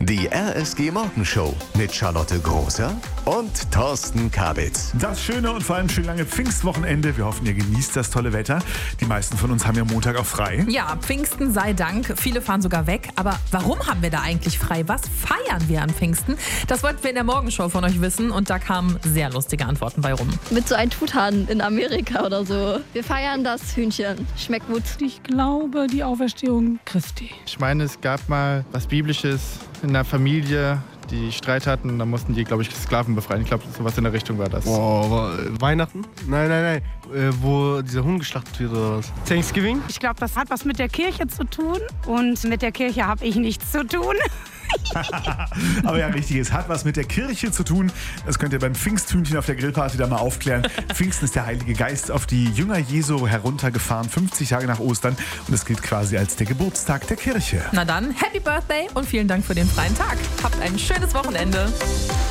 Die RSG Morgenshow mit Charlotte Großer und Thorsten Kabitz. Das schöne und vor allem schön lange Pfingstwochenende. Wir hoffen, ihr genießt das tolle Wetter. Die meisten von uns haben ja Montag auch frei. Ja, Pfingsten sei Dank. Viele fahren sogar weg. Aber warum haben wir da eigentlich frei? Was feiern wir an Pfingsten? Das wollten wir in der Morgenshow von euch wissen und da kamen sehr lustige Antworten bei rum. Mit so einem Truthahn in Amerika oder so. Wir feiern das Hühnchen. Schmeckt gut. Ich glaube, die Auferstehung Christi. Ich meine, es gab mal was Biblisches in der Familie, die Streit hatten. Da mussten die, glaube ich, Sklaven befreien. Ich glaube, sowas in der Richtung war das. Boah, Weihnachten? Nein. Wo dieser Huhn geschlachtet wird oder was? Thanksgiving? Ich glaube, das hat was mit der Kirche zu tun und mit der Kirche habe ich nichts zu tun. Aber ja, richtig, es hat was mit der Kirche zu tun. Das könnt ihr beim Pfingsthühnchen auf der Grillparty da mal aufklären. Pfingsten ist der Heilige Geist auf die Jünger Jesu heruntergefahren, 50 Tage nach Ostern. Und es gilt quasi als der Geburtstag der Kirche. Na dann, Happy Birthday und vielen Dank für den freien Tag. Habt ein schönes Wochenende.